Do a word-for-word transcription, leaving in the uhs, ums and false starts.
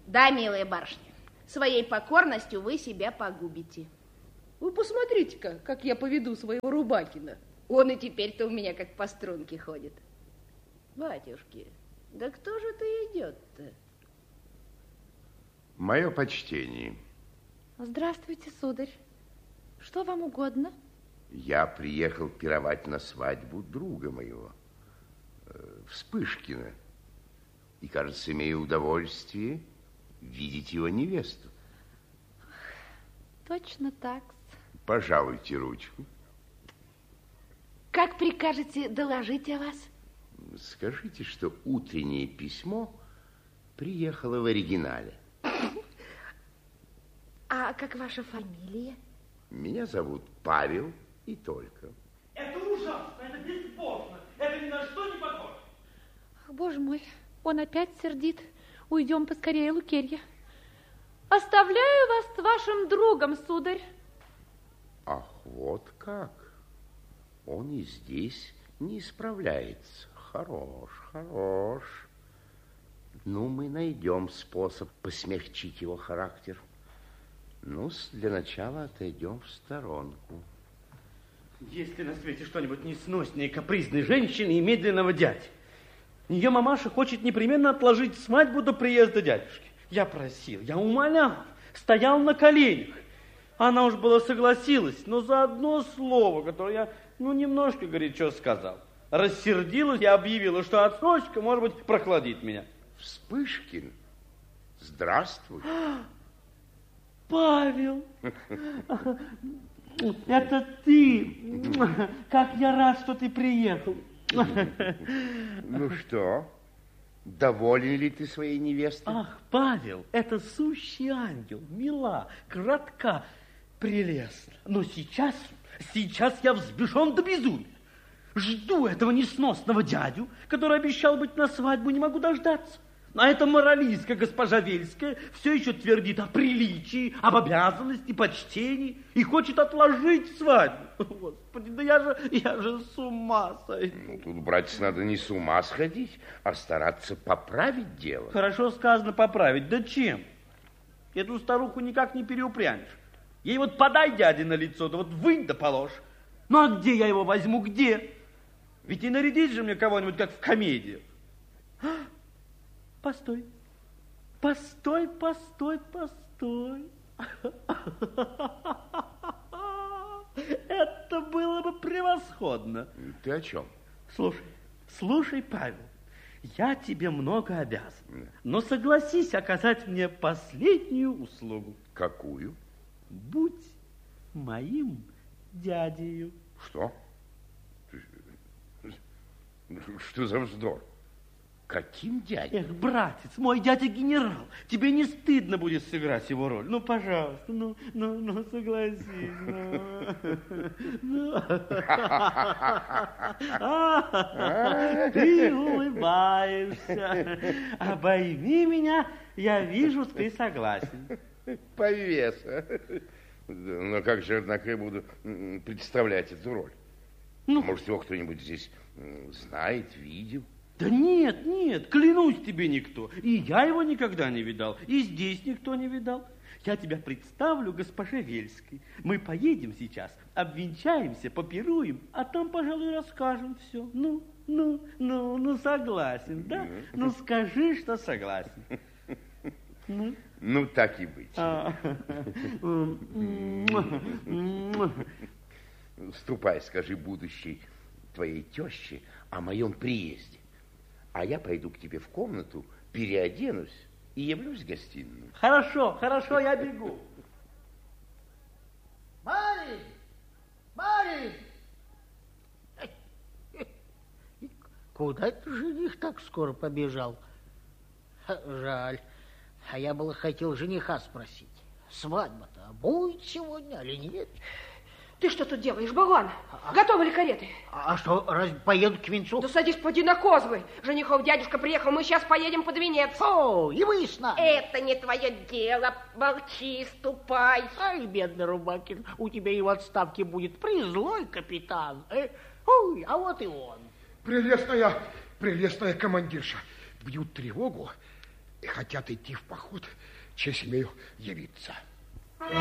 Да, милая барышня, своей покорностью вы себя погубите. Вы посмотрите-ка, как я поведу своего Рубакина. Он и теперь-то у меня как по струнке ходит. Батюшки, да кто же это идет-то? Мое почтение. Здравствуйте, сударь. Что вам угодно? Я приехал пировать на свадьбу друга моего, Вспышкина. И, кажется, имею удовольствие видеть его невесту. Точно так. Пожалуйте ручку. Как прикажете доложить о вас? Скажите, что утреннее письмо приехало в оригинале. А как ваша фамилия? Меня зовут Павел и только. Это ужасно, это бесспорно, это ни на что не похоже. Ах, боже мой, он опять сердит. Уйдем поскорее, Лукерья. Оставляю вас с вашим другом, сударь. Ах, вот как. Он и здесь не справляется. Хорош, хорош. Ну, мы найдем способ посмягчить его характер. Ну, для начала отойдем в сторонку. Есть ли на свете что-нибудь несноснее капризной женщины и медленного дяди? Ее мамаша хочет непременно отложить свадьбу до приезда дядюшки. Я просил, я умолял, стоял на коленях. Она уж было согласилась, но за одно слово, которое я, ну, немножко горячо сказал, рассердилась и объявила, что отсрочка, может быть, прохладит меня. Вспышкин, здравствуй. Павел, это ты. Как я рад, что ты приехал. Ну что, доволен ли ты своей невестой? Ах, Павел, это сущий ангел, мила, кратка, прелестна. Но сейчас, сейчас я взбешен до безумия. Жду этого несносного дядю, который обещал быть на свадьбу, не могу дождаться. А эта моралистка госпожа Вельская все еще твердит о приличии, об обязанности, почтении и хочет отложить свадьбу. Господи, да я же, я же с ума сойду. Ну, тут, братец, надо не с ума сходить, а стараться поправить дело. Хорошо сказано поправить. Да чем? Эту старуху никак не переупрямишь. Ей вот подай дяде на лицо, да вот вынь да положь. Ну, а где я его возьму, где? Ведь и нарядить же мне кого-нибудь, как в комедии. Постой, постой, постой, постой. Это было бы превосходно. Ты о чем? Слушай, слушай, Павел, я тебе много обязан, но согласись оказать мне последнюю услугу. Какую? Будь моим дядею. Что? Что за вздор? Каким дядей? Эх, братец, мой дядя генерал, тебе не стыдно будет сыграть его роль? Ну, пожалуйста, ну, ну, ну, согласись. Ну. Ты улыбаешься. Обойми меня, я вижу, ты согласен. Повеса. Но как же, однако, я буду представлять эту роль? Ну, может, его кто-нибудь здесь знает, видел? Да нет, нет, клянусь тебе, никто. И я его никогда не видал, и здесь никто не видал. Я тебя представлю госпоже Вельской. Мы поедем сейчас, обвенчаемся, попируем, а там, пожалуй, расскажем все. Ну, ну, ну, ну, согласен, да? Ну, скажи, что согласен. Ну, ну так и быть. Ступай, скажи будущей твоей теще о моем приезде. А я пойду к тебе в комнату, переоденусь и явлюсь в гостиную. Хорошо, хорошо, я бегу. Марин! Марин! Куда это жених так скоро побежал? Жаль. А я было хотел жениха спросить. Свадьба-то будет сегодня или нет? Ты что тут делаешь, Баган? А, Готовы ли кареты? А что, разве поедут к венцу? Да садись, поди на козлы. Женихов дядюшка приехал, мы сейчас поедем под венец. О, и вы с нами. Это не твое дело, молчи, ступай. Ай, бедный Рубакин, у тебя и в отставке будет призлой капитан. Э? Ой, а вот и он. Прелестная, прелестная командирша. Бьют тревогу. и хотят идти в поход, честь имею явиться.